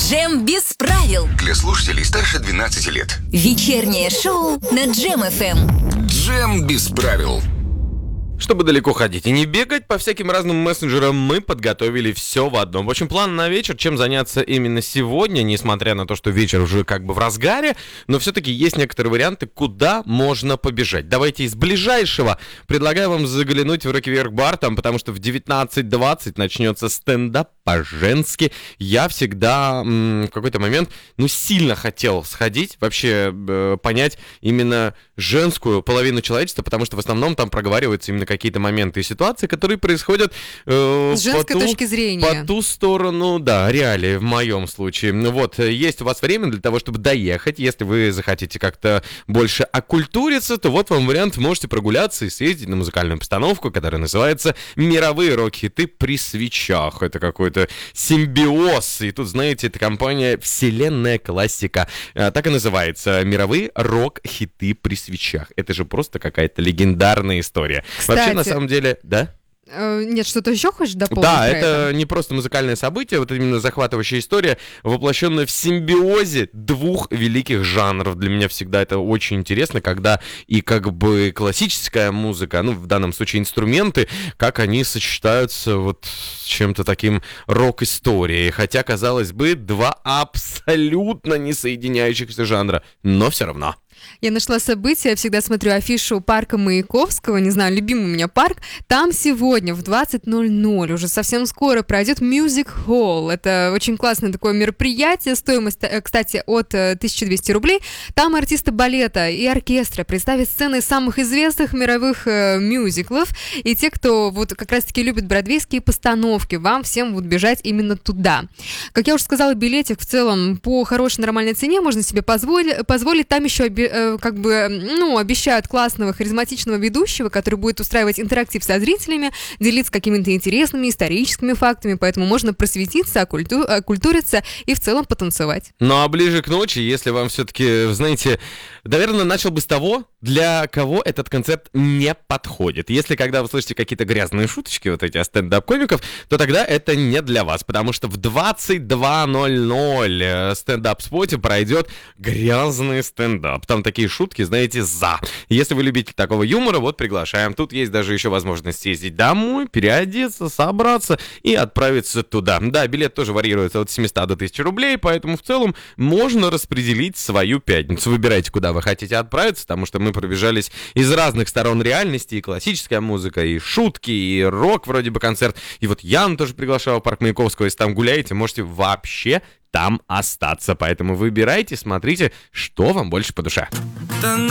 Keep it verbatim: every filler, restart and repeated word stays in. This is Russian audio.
Джем без правил. Для слушателей старше двенадцати лет. Вечернее шоу на Джем эф эм. Джем без правил. Чтобы далеко ходить и не бегать по всяким разным мессенджерам, мы подготовили все в одном. В общем, план на вечер, чем заняться именно сегодня, несмотря на то, что вечер уже как бы в разгаре, но все-таки есть некоторые варианты, куда можно побежать. Давайте из ближайшего. Предлагаю вам заглянуть в Рокеверк-бар, там, потому что в девятнадцать двадцать начнется стендап по-женски. Я всегда м- в какой-то момент, ну, сильно хотел сходить, вообще э, понять именно женскую половину человечества, потому что в основном там проговариваются именно какие-то моменты и ситуации, которые происходят э, с женской по ту, точки зрения. по ту сторону, да, реалии в моем случае. Ну вот, есть у вас время для того, чтобы доехать. Если вы захотите как-то больше окультуриться, то вот вам вариант. Можете прогуляться и съездить на музыкальную постановку, которая называется «Мировые рок-хиты при свечах». Это какой-то симбиоз. И тут, знаете, это компания «Вселенная классика». Так и называется «Мировые рок-хиты при свечах». Это же просто какая-то легендарная история. Кстати, вообще, на самом деле, да? Э, нет, что-то еще хочешь дополнить? Да, про это, это не просто музыкальное событие, вот именно захватывающая история, воплощенная в симбиозе двух великих жанров. Для меня всегда это очень интересно, когда и как бы классическая музыка, ну, в данном случае инструменты, как они сочетаются вот с чем-то таким рок-историей. Хотя, казалось бы, два абсолютно не соединяющихся жанра, но все равно. Я нашла событие, я всегда смотрю афишу парка Маяковского, не знаю, любимый у меня парк. Там сегодня в двадцать ноль ноль, уже совсем скоро, пройдет Music Hall. Это очень классное такое мероприятие, стоимость, кстати, от тысяча двести рублей. Там артисты балета и оркестра представят сцены самых известных мировых э, мюзиклов. И те, кто вот как раз-таки любит бродвейские постановки, вам всем будут бежать именно туда. Как я уже сказала, билетик в целом по хорошей нормальной цене можно себе позволить. позволить. Там еще как бы, ну, обещают классного, харизматичного ведущего, который будет устраивать интерактив со зрителями, делиться какими-то интересными историческими фактами, поэтому можно просветиться, окульту... окультуриться и в целом потанцевать. Ну а ближе к ночи, если вам все-таки, знаете, наверное, начал бы с того, для кого этот концерт не подходит. Если когда вы слышите какие-то грязные шуточки, вот эти стендап-комиков, то тогда это не для вас, потому что в двадцать два ноль ноль стендап-споте пройдет грязный стендап. Там такие шутки, знаете, за. Если вы любите такого юмора, вот приглашаем. Тут есть даже еще возможность съездить домой, переодеться, собраться и отправиться туда. Да, билет тоже варьируется от семисот до тысячи рублей, поэтому в целом можно распределить свою пятницу. Выбирайте, куда вы хотите отправиться, потому что мы пробежались из разных сторон реальности, и классическая музыка, и шутки, и рок вроде бы концерт. И вот Ян тоже приглашал в парк Маяковского. Если там гуляете, можете вообще там остаться. Поэтому выбирайте, смотрите, что вам больше по душе.